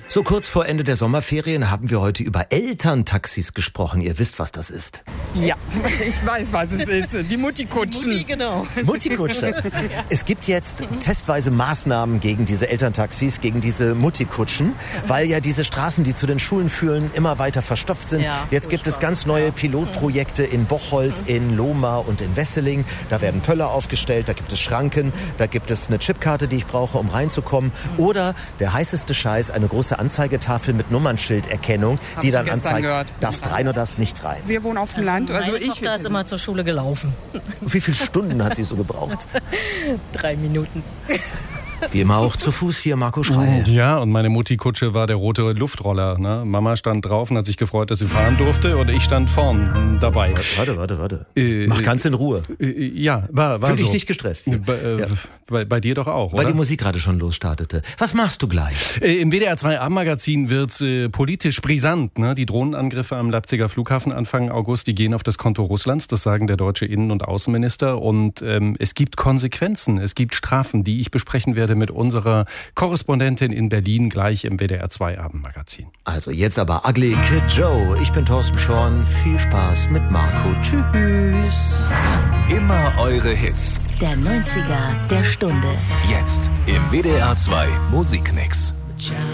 So kurz vor Ende der Sommerferien haben wir heute über Elterntaxis gesprochen. Ihr wisst, was das ist. Ja, ich weiß, was es ist. Die Mutti-Kutschen. Mutti, genau. Mutti-Kutsche. Es gibt jetzt testweise Maßnahmen gegen diese Elterntaxis, gegen diese Mutti-Kutschen, weil ja diese Straßen, die zu den Schulen führen, immer weiter verstopft sind. Ja, jetzt gibt es ganz neue Pilotprojekte in Bocholt, in Lohmar und in Wesseling. Da werden Pöller aufgestellt, da gibt es Schranken, da gibt es eine Chipkarte, die ich brauche, um reinzukommen. Oder der heißeste Scheiß, eine große Anzeigetafel mit Nummernschilderkennung, die dann anzeigt, darfst rein oder darfst nicht rein. Wir wohnen auf dem Land. Meine Tochter ist immer zur Schule gelaufen. Wie viele Stunden hat sie so gebraucht? 3 Minuten. Wie immer auch zu Fuß hier, Marco Schreil. Ja, und meine Mutti-Kutsche war der rote Luftroller. Ne? Mama stand drauf und hat sich gefreut, dass sie fahren durfte, und ich stand vorn dabei. Warte. Mach ganz in Ruhe. Ja, war Fühl so. dich nicht gestresst hier. Bei dir doch auch, Weil oder? die Musik gerade schon losstartete. Was machst du gleich? Im WDR 2 Abendmagazin wird's politisch brisant. Ne? Die Drohnenangriffe am Leipziger Flughafen Anfang August, die gehen auf das Konto Russlands. Das sagen der deutsche Innen- und Außenminister. Und es gibt Konsequenzen, es gibt Strafen, die ich besprechen werde mit unserer Korrespondentin in Berlin gleich im WDR 2 Abendmagazin. Also jetzt aber Ugly Kid Joe. Ich bin Thorsten Schorn. Viel Spaß mit Marco. Tschüss. Immer eure Hits. Der 90er der Stunde. Jetzt im WDR 2 Musikmix. Ciao.